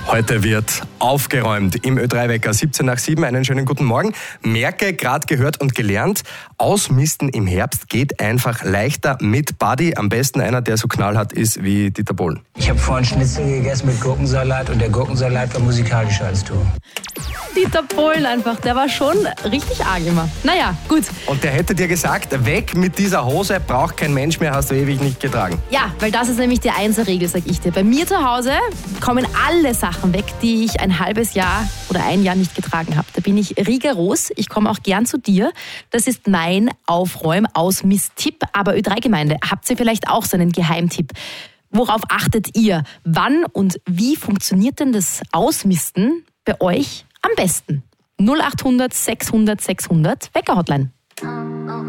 Heute wird aufgeräumt im Ö3-Wecker 17 nach 7. Einen schönen guten Morgen. Merke, gerade gehört und gelernt, Ausmisten im Herbst geht einfach leichter mit Buddy. Am besten einer, der so knallhart ist wie Dieter Bohlen. Ich habe vorhin Schnitzel gegessen mit Gurkensalat und der Gurkensalat war musikalischer als du. Dieter Bohlen einfach, der war schon richtig arg immer. Naja, gut. Und der hätte dir gesagt, weg mit dieser Hose, braucht kein Mensch mehr, hast du ewig nicht getragen. Ja, weil das ist nämlich die Einser-Regel, sag ich dir. Bei mir zu Hause kommen alle Sachen weg, die ich ein halbes Jahr oder ein Jahr nicht getragen habe. Da bin ich rigoros. Ich komme auch gern zu dir. Das ist mein Aufräum-Ausmiss-Tipp. Aber Ö3-Gemeinde, habt ihr vielleicht auch so einen Geheimtipp? Worauf achtet ihr? Wann und wie funktioniert denn das Ausmisten bei euch am besten? 0800 600 600 Wecker-Hotline.